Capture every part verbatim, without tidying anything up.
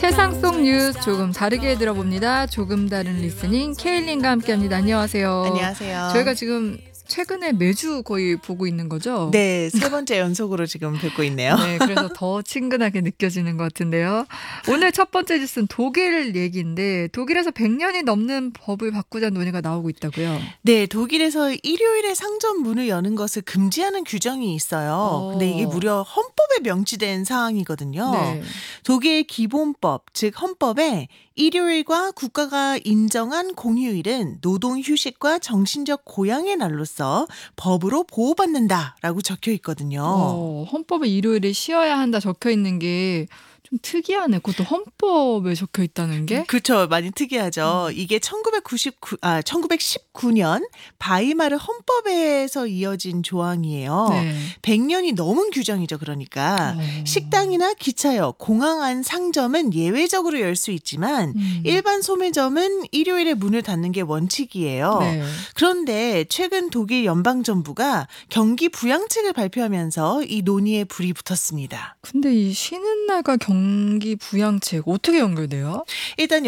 세상 속 뉴스 조금 다르게 들어봅니다. 조금 다른 리스닝 케일린과 함께합니다. 안녕하세요. 안녕하세요. 저희가 지금 최근에 매주 거의 보고 있는 거죠? 네, 세 번째 연속으로 지금 뵙고 있네요. 네, 그래서 더 친근하게 느껴지는 것 같은데요. 오늘 첫 번째 뉴스는 독일 얘기인데 독일에서 백 년이 넘는 법을 바꾸자는 논의가 나오고 있다고요? 네, 독일에서 일요일에 상점 문을 여는 것을 금지하는 규정이 있어요. 어. 근데 이게 무려 헌법에 명시된 사항이거든요. 네. 독일 기본법, 즉 헌법에 일요일과 국가가 인정한 공휴일은 노동휴식과 정신적 고양의 날로서 법으로 보호받는다라고 적혀 있거든요. 어, 헌법에 일요일에 쉬어야 한다 적혀 있는 게 좀 특이하네. 그것도 헌법에 적혀 있다는 게? 그렇죠. 많이 특이하죠. 음. 이게 천구백구십구, 아, 천구백십구 년 바이마르 헌법에서 이어진 조항이에요. 네. 백 년이 넘은 규정이죠. 그러니까 어. 식당이나 기차역, 공항 안 상점은 예외적으로 열 수 있지만 음. 일반 소매점은 일요일에 문을 닫는 게 원칙이에요. 네. 그런데 최근 독일 연방정부가 경기 부양책을 발표하면서 이 논의에 불이 붙었습니다. 근데 이 쉬는 날과 경기 부양책 어떻게 연결돼요? 일단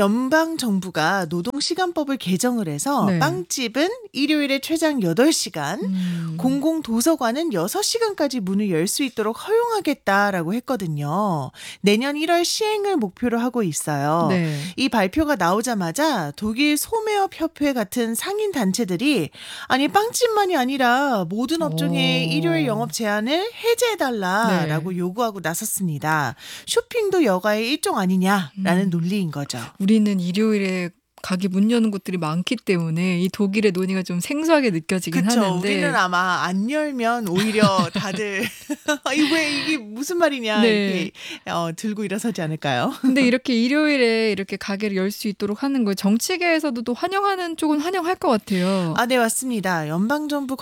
연방정부가 노동시간법을 개정을 해서 네. 빵집은 일요일에 최장 여덟 시간, 음. 공공도서관은 여섯 시간까지 문을 열 수 있도록 허용하겠다라고 했거든요. 내년 일월 시행을 목표로 하고 있어요. 네. 이 발표가 나오자마자 독일 소매업 협회 같은 상인 단체들이 아니 빵집만이 아니라 모든 업종의 오. 일요일 영업 제한을 해제해달라라고 네. 요구하고 나섰습니다. 쇼핑도 여가의 일종 아니냐라는 음. 논리인 거죠. 우리는 일요일에 가게 문 여는 곳들이 많기 때문에 이 독일의 논의가 좀 생소하게 느껴지긴 그쵸. 하는데 우리는 아마 안 열면 오히려 다들 이게 왜 이게 무슨 말이냐 네. 이렇게 어, 들고 일어서지 않을까요? 근데 이렇게 일요일에 이렇게 가게를 열 수 있도록 하는 거 정치계에서도 또 환영하는 쪽은 환영할 것 같아요. 아, 네, 맞습니다. 연방정부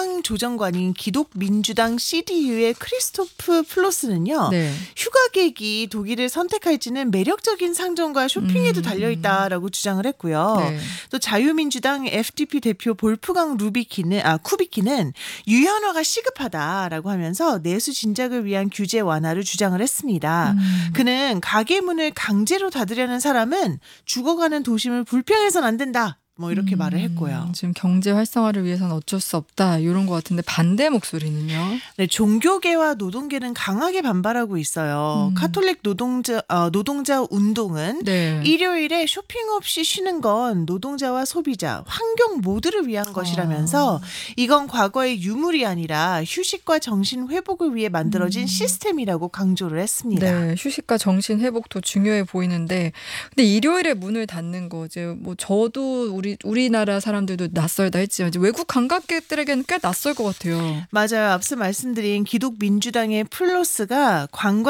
관광조정관인 기독민주당 씨디유의 크리스토프 플로스는요. 네. 휴가 계획이 독일을 선택할지는 매력적인 상점과 쇼핑에도 음. 달려있다라고 주장을 했고요. 네. 또 자유민주당 에프디피 대표 볼프강 루비키는 아 쿠비키는 유연화가 시급하다라고 하면서 내수 진작을 위한 규제 완화를 주장을 했습니다. 음. 그는 가게 문을 강제로 닫으려는 사람은 죽어가는 도심을 불평해서는 안 된다. 뭐 이렇게 음, 말을 했고요. 지금 경제 활성화를 위해서는 어쩔 수 없다 이런 것 같은데 반대 목소리는요? 네, 종교계와 노동계는 강하게 반발하고 있어요. 음. 카톨릭 노동자 어, 노동자 운동은 네. 일요일에 쇼핑 없이 쉬는 건 노동자와 소비자, 환경 모두를 위한 것이라면서 이건 과거의 유물이 아니라 휴식과 정신 회복을 위해 만들어진 음. 시스템이라고 강조를 했습니다. 네, 휴식과 정신 회복도 중요해 보이는데, 근데 일요일에 문을 닫는 거 이제 뭐 저도 우리 우리나라 사람들도 낯설다 했지만 이제 외국 관광객들에게는 꽤 낯설 것 같아요. 맞아요. 앞서 말씀드린 기독민주당의 플로스가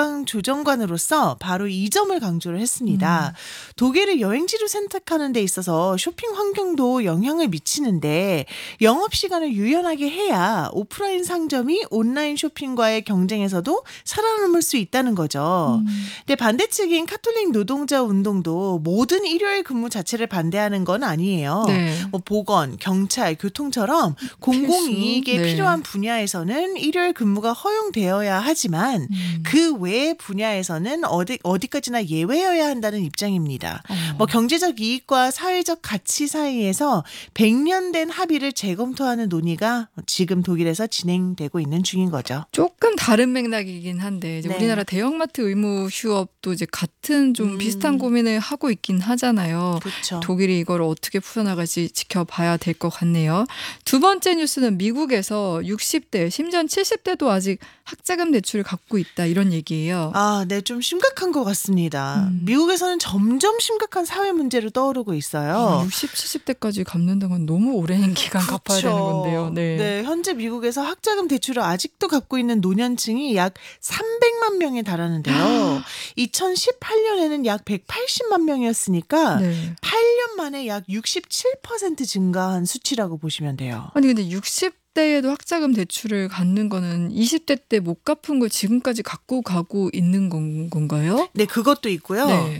관광조정관으로서 바로 이 점을 강조를 했습니다. 음. 독일을 여행지로 선택하는 데 있어서 쇼핑 환경도 영향을 미치는데 영업시간을 유연하게 해야 오프라인 상점이 온라인 쇼핑과의 경쟁에서도 살아남을 수 있다는 거죠. 음. 근데 반대측인 카톨릭 노동자 운동도 모든 일요일 근무 자체를 반대하는 건 아니에요. 네. 뭐 보건, 경찰, 교통처럼 공공이익에 필수. 네. 필요한 분야에서는 일요일 근무가 허용되어야 하지만 음. 그 외의 분야에서는 어디 어디까지나 예외여야 한다는 입장입니다. 어. 뭐 경제적 이익과 사회적 가치 사이에서 백 년 된 합의를 재검토하는 논의가 지금 독일에서 진행되고 있는 중인 거죠. 조금 다른 맥락이긴 한데 이제 네. 우리나라 대형마트 의무 휴업도 이제 같은 좀 음. 비슷한 고민을 하고 있긴 하잖아요. 그렇죠. 독일이 이걸 어떻게 풀어나갈지 지켜봐야 될 것 같네요. 두 번째 뉴스는 미국에서 육십 대, 심지어 칠십 대도 아직 학자금 대출을 갖고 있다 이런 얘기예요. 아, 네, 좀 심각한 것 같습니다. 음. 미국에서는 점점 심각한 사회 문제로 떠오르고 있어요. 육십, 칠십 대까지 갚는다는 건 너무 오랜 기간 갚아야 되는 건데요. 네. 네, 현재 미국에서 학자금 대출을 아직도 갖고 있는 노년층이 약 삼백만 명에 달하는데요. 이천십팔 년에는 약 백팔십만 명이었으니까 네. 팔 년 만에 약 육십칠 퍼센트 증가한 수치라고 보시면 돼요. 아니 근데 육십 대에도 학자금 대출을 갖는 거는 이십 대 때 못 갚은 걸 지금까지 갖고 가고 있는 건, 건가요? 네, 그것도 있고요. 네.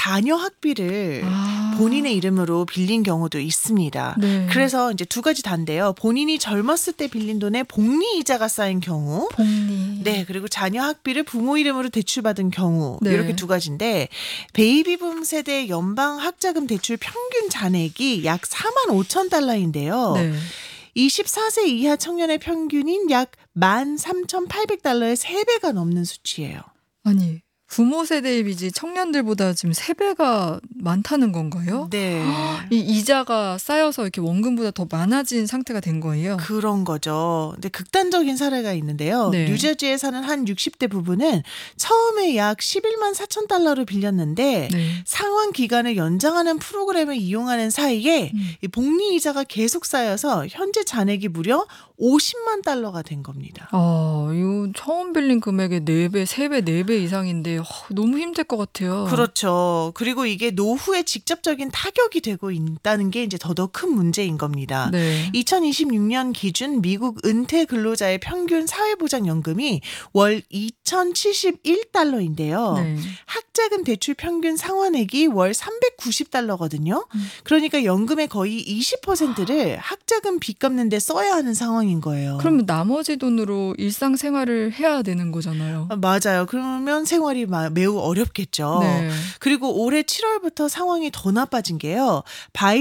자녀 학비를 아. 본인의 이름으로 빌린 경우도 있습니다. 네. 그래서 이제 두 가지 다인데요. 본인이 젊었을 때 빌린 돈에 복리 이자가 쌓인 경우, 복리. 네, 그리고 자녀 학비를 부모 이름으로 대출받은 경우 네. 이렇게 두 가지인데 베이비붐 세대 연방 학자금 대출 평균 잔액이 약 사만 오천 달러인데요. 네. 이십사 세 이하 청년의 평균인 약 만 삼천팔백 달러의 세 배가 넘는 수치예요. 아니, 부모 세대의 빚이 청년들보다 지금 세 배가 많다는 건가요? 네. 이 이자가 쌓여서 이렇게 원금보다 더 많아진 상태가 된 거예요. 그런 거죠. 근데 극단적인 사례가 있는데요. 네. 뉴저지에 사는 한 육십 대 부부는 처음에 약 십일만 사천 달러를 빌렸는데 네. 상환 기간을 연장하는 프로그램을 이용하는 사이에 음. 이 복리 이자가 계속 쌓여서 현재 잔액이 무려 오십만 달러가 된 겁니다. 아, 이거 처음 빌린 금액의 네 배, 세 배, 네 배 이상인데 어, 너무 힘들 것 같아요. 그렇죠. 그리고 이게 노후에 직접적인 타격이 되고 있다는 게 이제 더더욱 큰 문제인 겁니다. 네. 이천이십육 년 기준 미국 은퇴 근로자의 평균 사회보장연금이 월 이천칠십일 달러인데요. 네. 학자금 대출 평균 상환액이 월 삼백구십 달러거든요. 음. 그러니까 연금의 거의 이십 퍼센트를 학자금 빚 갚는 데 써야 하는 상황인 거예요. 그러면 나머지 돈으로 일상생활을 해야 되는 거잖아요. 아, 맞아요. 그러면 생활이 마- 매우 어렵겠죠. 네. 그리고 올해 칠월부터 상황이 더 나빠진 게요.